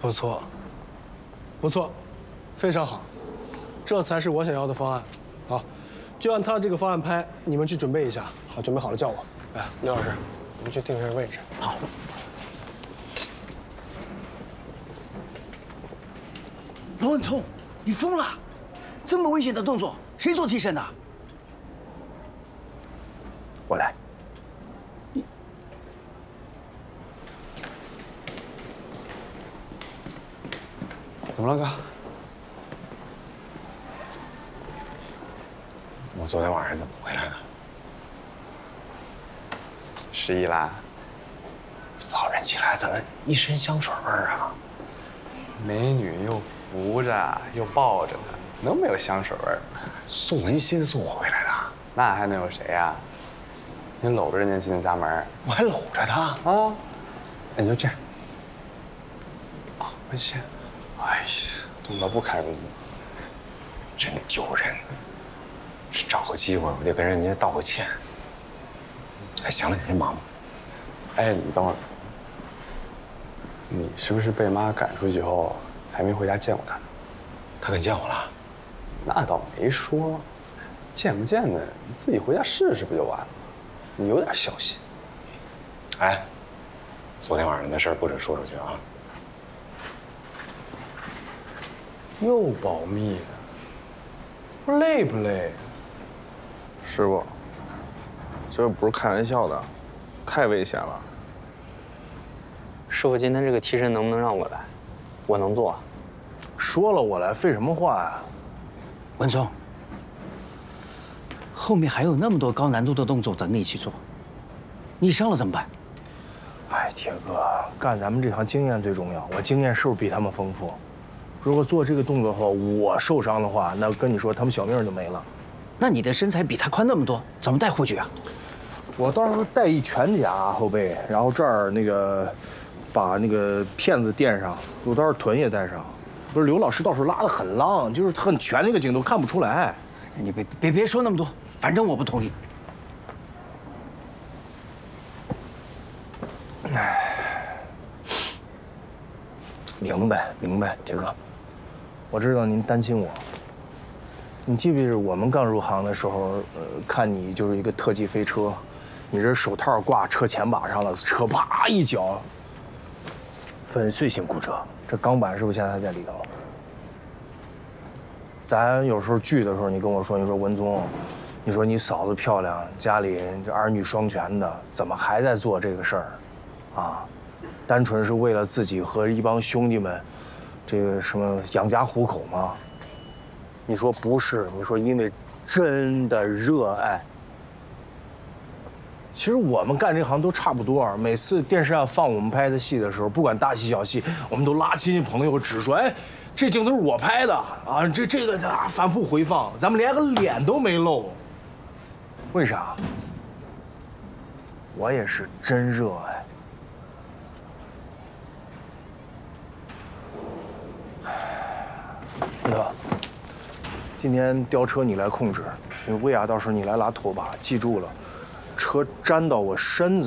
不错，不错，非常好，这才是我想要的方案。好，就按他这个方案拍，你们去准备一下。好，准备好了叫我。哎，刘老师，你们去定一下位置。 好。罗文聪，你疯了！这么危险的动作，谁做替身的？我来。 怎么了，哥？ 我昨天晚上怎么回来的？ 失忆啦？ 早晨起来怎么一身香水味儿啊？ 美女又扶着又抱着她，能没有香水味儿吗？ 宋文新送我回来的。 那还能有谁呀？你搂着人家进的家门， 我还搂着她啊？那你就这样。啊，文心，哎呀，动作不堪入目， 真丢人。是找个机会，我得跟人家道个歉。哎，行了，你先忙吧。 哎，你等会儿，你是不是被妈赶出去以后还没回家见过她呢？ 他跟见我了？ 那倒没说，见不见的，你自己回家试试不就完了？你有点小心。 哎，昨天晚上的事儿不准说出去啊。 又保密，不累不累？ 师傅，这不是开玩笑的，太危险了。 师傅，今天这个替身能不能让我来？我能做。 说了我来，废什么话呀？ 文聪，后面还有那么多高难度的动作等你去做，你伤了怎么办？ 哎，铁哥，干咱们这行经验最重要。我经验是不是比他们丰富？如果做这个动作的话，我受伤的话，那跟你说，他们小命就没了。 那你的身材比他宽那么多，怎么带护具啊？ 我到时候带一全甲后背，然后这儿那个把那个片子垫上，我到时候臀也带上。不是刘老师到时候拉得很浪，就是很全，那个镜头看不出来。 你别说那么多，反正我不同意。 明白，铁哥，我知道您担心我。你记不记得我们刚入行的时候，看你就是一个特技飞车，你这手套挂车前把上了，车啪一脚，粉碎性骨折。这钢板是不是现在还在里头？咱有时候聚的时候，你跟我说，你说文宗，你说你嫂子漂亮，家里这儿女双全的，怎么还在做这个事儿？啊，单纯是为了自己和一帮兄弟们，这个什么养家糊口吗？你说不是？你说因为真的热爱。其实我们干这行都差不多，每次电视上放我们拍的戏的时候，不管大戏小戏，我们都拉亲戚朋友指说，哎，这镜头是我拍的啊，这个啊反复回放，咱们连个脸都没露。为啥？我也是真热爱。那个，今天吊车你来控制，因为薇娅到时候你来拉头把，记住了，车粘到我身子。